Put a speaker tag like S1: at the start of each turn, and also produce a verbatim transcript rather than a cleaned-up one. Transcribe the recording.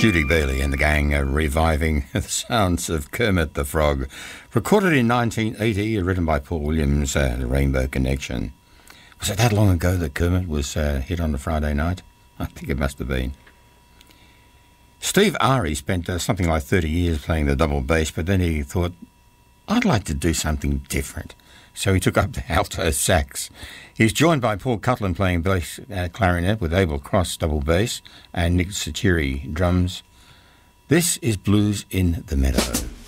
S1: Judy Bailey and the gang are reviving the sounds of Kermit the Frog. Recorded in nineteen eighty, written by Paul Williams, uh, The Rainbow Connection. Was it that long ago that Kermit was uh, hit on a Friday night? I think it must have been. Steve Ari spent uh, something like thirty years playing the double bass, but then he thought, I'd like to do something different. So he took up the alto sax. He's joined by Paul Cutland playing bass uh, clarinet with Abel Cross double bass and Nick Satiri drums. This is Blues in the Meadow.